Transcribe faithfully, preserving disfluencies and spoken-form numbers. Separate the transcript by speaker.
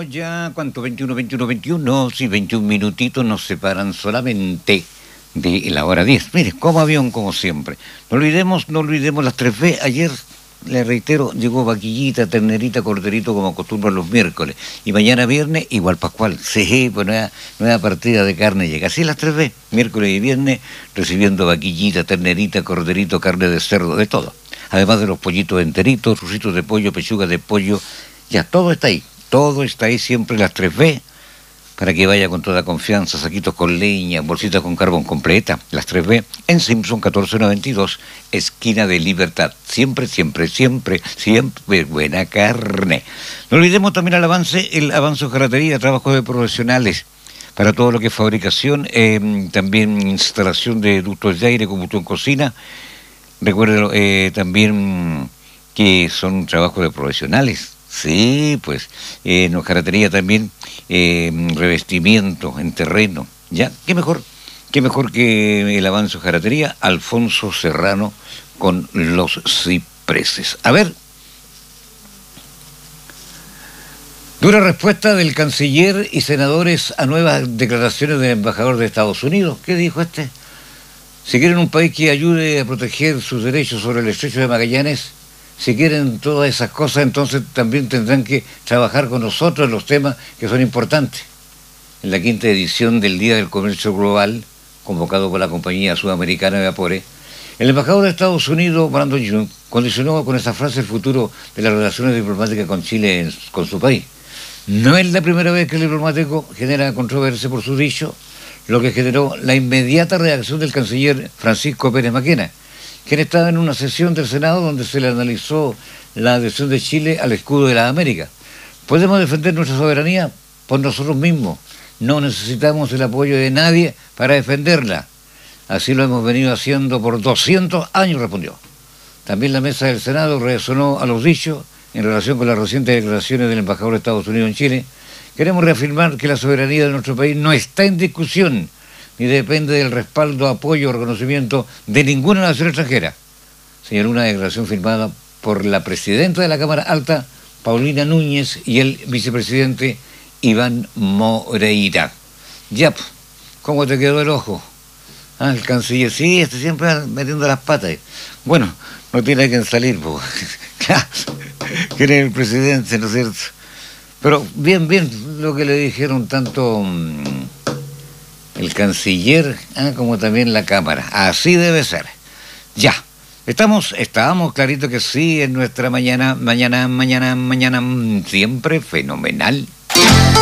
Speaker 1: Estamos ya, ¿cuánto? veintiuno, veintiuno, veintiuno, sí, veintiún minutitos nos separan solamente de la hora diez. Mire, como avión, como siempre. No olvidemos, no olvidemos las tres B. Ayer, le reitero, llegó vaquillita, ternerita, corderito, como acostumbran los miércoles. Y mañana viernes, igual Pascual. Sí, pues nueva, nueva partida de carne llega. Así las tres B, miércoles y viernes, recibiendo vaquillita, ternerita, corderito, carne de cerdo, de todo. Además de los pollitos enteritos, rusitos de pollo, pechugas de pollo, ya todo está ahí. Todo está ahí, siempre las tres B, para que vaya con toda confianza, saquitos con leña, bolsitas con carbón completa, las tres B, en Simpson catorce noventa y dos, esquina de Libertad. Siempre, siempre, siempre, siempre buena carne. No olvidemos también el avance, el avance de jarratería, trabajos de profesionales, para todo lo que es fabricación, eh, también instalación de ductos de aire, combustión cocina. Recuerden eh, también que son trabajos de profesionales. Sí, pues, eh, nos caracteriza también eh, revestimiento en terreno, ¿ya? ¿Qué mejor, qué mejor que el avance de jaratería? Alfonso Serrano con los cipreses. A ver. Dura respuesta del canciller y senadores a nuevas declaraciones del embajador de Estados Unidos. ¿Qué dijo este? Si quieren un país que ayude a proteger sus derechos sobre el estrecho de Magallanes, si quieren todas esas cosas, entonces también tendrán que trabajar con nosotros en los temas que son importantes. En la quinta edición del Día del Comercio Global, convocado por la compañía sudamericana de Vapore, el embajador de Estados Unidos, Brandon Young, condicionó con esa frase el futuro de las relaciones diplomáticas con Chile, en, con su país. No es la primera vez que el diplomático genera controversia por su dicho, lo que generó la inmediata reacción del canciller Francisco Pérez Maquena, quien estaba en una sesión del Senado donde se le analizó la adhesión de Chile al escudo de la América. Podemos defender nuestra soberanía por nosotros mismos. No necesitamos el apoyo de nadie para defenderla. Así lo hemos venido haciendo por doscientos años, respondió. También la mesa del Senado reaccionó a los dichos en relación con las recientes declaraciones del embajador de Estados Unidos en Chile. Queremos reafirmar que la soberanía de nuestro país no está en discusión, ni depende del respaldo, apoyo o reconocimiento de ninguna nación extranjera. Señaló una declaración firmada por la presidenta de la Cámara Alta, Paulina Núñez, y el vicepresidente Iván Moreira. Ya, ¿cómo te quedó el ojo? Ah, el canciller, sí, este siempre metiendo las patas. Bueno, no tiene que salir, pues. Claro, que eres el presidente, ¿no es cierto? Pero bien, bien, lo que le dijeron tanto mmm, el canciller ah, como también la Cámara. Así debe ser. Ya. Estamos, estábamos clarito que sí, en nuestra mañana, mañana, mañana, mañana, siempre fenomenal.